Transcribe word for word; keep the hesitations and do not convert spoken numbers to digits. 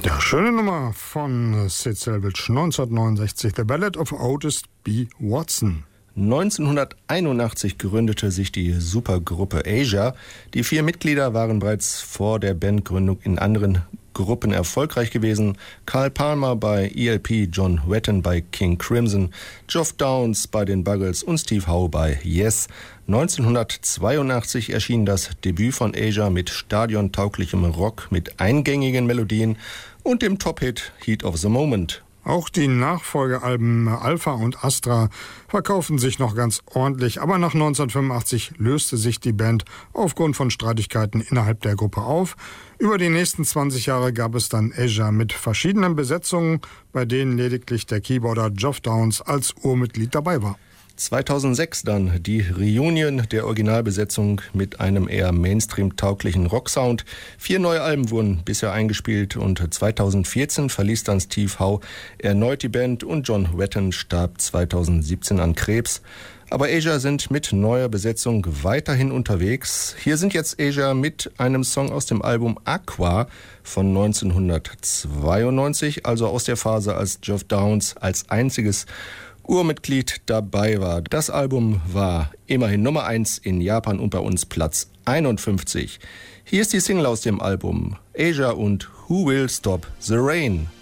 Ja, schöne Nummer von Sid Salvage, neunzehnhundertneunundsechzig, The Ballad of Otis B. Watson. neunzehnhunderteinundachtzig gründete sich die Supergruppe Asia. Die vier Mitglieder waren bereits vor der Bandgründung in anderen Gruppen erfolgreich gewesen. Carl Palmer bei E L P, John Wetton bei King Crimson, Geoff Downes bei den Buggles und Steve Howe bei Yes. neunzehnhundertzweiundachtzig erschien das Debüt von Asia mit stadiontauglichem Rock mit eingängigen Melodien und dem Top-Hit Heat of the Moment. Auch die Nachfolgealben Alpha und Astra verkaufen sich noch ganz ordentlich, aber nach neunzehnhundertfünfundachtzig löste sich die Band aufgrund von Streitigkeiten innerhalb der Gruppe auf. Über die nächsten zwanzig Jahre gab es dann Asia mit verschiedenen Besetzungen, bei denen lediglich der Keyboarder Geoff Downes als Urmitglied dabei war. zweitausendsechs dann die Reunion der Originalbesetzung mit einem eher Mainstream-tauglichen Rocksound. Vier neue Alben wurden bisher eingespielt und zweitausendvierzehn verließ dann Steve Howe erneut die Band und John Wetton starb zweitausendsiebzehn an Krebs. Aber Asia sind mit neuer Besetzung weiterhin unterwegs. Hier sind jetzt Asia mit einem Song aus dem Album Aqua von neunzehnhundertzweiundneunzig, also aus der Phase, als Geoff Downes als einziges Urmitglied dabei war. Das Album war immerhin Nummer eins in Japan und bei uns Platz einundfünfzig. Hier ist die Single aus dem Album Asia und Who Will Stop the Rain?